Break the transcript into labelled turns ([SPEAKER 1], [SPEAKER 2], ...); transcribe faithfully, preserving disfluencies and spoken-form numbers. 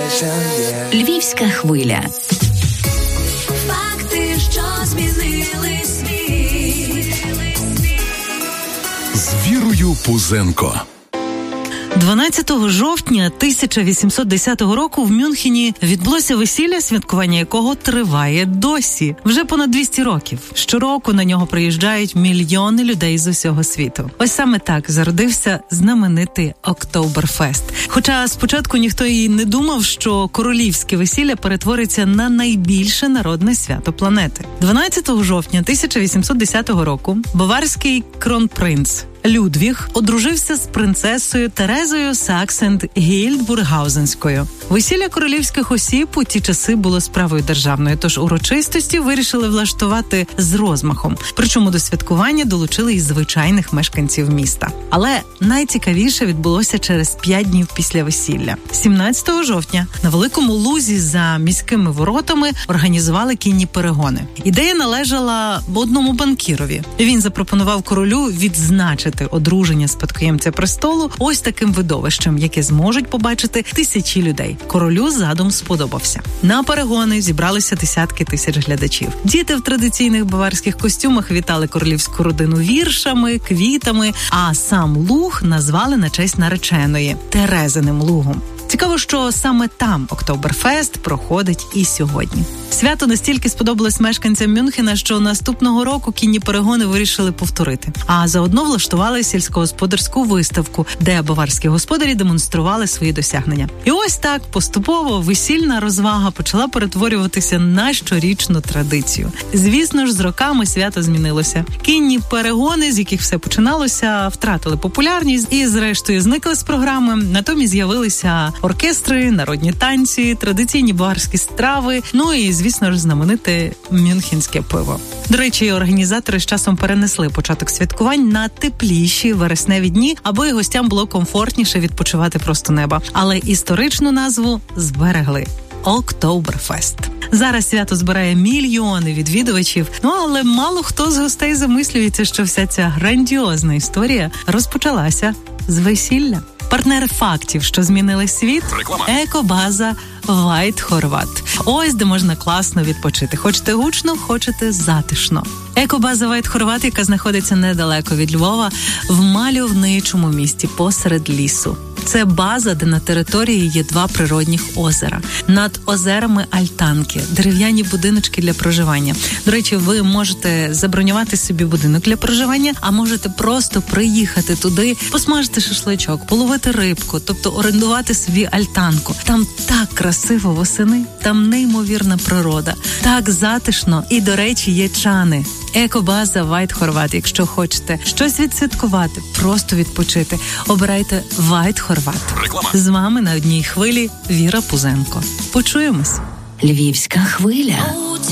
[SPEAKER 1] Львівська хвиля.
[SPEAKER 2] Факти, що змінили світ.
[SPEAKER 3] З Вірою Пузенко.
[SPEAKER 4] дванадцятого жовтня тисяча вісімсот десятого року в Мюнхені відбулося весілля, святкування якого триває досі. Вже понад двісті років. Щороку на нього приїжджають мільйони людей з усього світу. Ось саме так зародився знаменитий Октоберфест. Хоча спочатку ніхто і не думав, що королівське весілля перетвориться на найбільше народне свято планети. дванадцятого жовтня тисяча вісімсот десятого року баварський кронпринц Людвіг одружився з принцесою Терезою Саксен-Гільдбургаузенською. Весілля королівських осіб у ті часи було справою державною, тож урочистості вирішили влаштувати з розмахом. Причому до святкування долучили і звичайних мешканців міста. Але найцікавіше відбулося через п'ять днів після весілля. сімнадцятого жовтня на Великому Лузі за міськими воротами організували кінні перегони. Ідея належала одному банкірові. Він запропонував королю відзначити одруження спадкоємця престолу ось таким видовищем, яке зможуть побачити тисячі людей. Королю задум сподобався. На перегони зібралися десятки тисяч глядачів. Діти в традиційних баварських костюмах вітали королівську родину віршами, квітами, а сам луг назвали на честь нареченої – Терезиним лугом. Цікаво, що саме там Октоберфест проходить і сьогодні. Свято настільки сподобалось мешканцям Мюнхена, що наступного року кінні перегони вирішили повторити. А заодно влаштували сільськогосподарську виставку, де баварські господарі демонстрували свої досягнення. І ось так поступово весільна розвага почала перетворюватися на щорічну традицію. Звісно ж, з роками свято змінилося. Кінні перегони, з яких все починалося, втратили популярність і зрештою зникли з програми. Натомість з'явилися оркестри, народні танці, традиційні баварські страви, ну і, звісно ж, знамените мюнхенське пиво. До речі, організатори з часом перенесли початок святкувань на тепліші вересневі дні, аби гостям було комфортніше відпочивати просто неба. Але історичну назву зберегли – Октоберфест. Зараз свято збирає мільйони відвідувачів, ну але мало хто з гостей замислюється, що вся ця грандіозна історія розпочалася з весілля. Партнер фактів, що змінили світ – екобаза White Horvat. Ось де можна класно відпочити. Хочете гучно, хочете затишно. Екобаза White Horvat, яка знаходиться недалеко від Львова, в мальовничому місті посеред лісу. Це база, де на території є два природних озера. Над озерами альтанки, дерев'яні будиночки для проживання. До речі, ви можете забронювати собі будинок для проживання, а можете просто приїхати туди, посмажити шашличок, половити рибку, тобто орендувати собі альтанку. Там так красиво восени, там неймовірна природа, так затишно і, до речі, є чани. Екобаза White Horvat. Якщо хочете щось відсвяткувати, просто відпочити, обирайте White Horvat.
[SPEAKER 3] Реклама.
[SPEAKER 4] З вами на одній хвилі Віра Пузенко. Почуємось.
[SPEAKER 1] Львівська хвиля.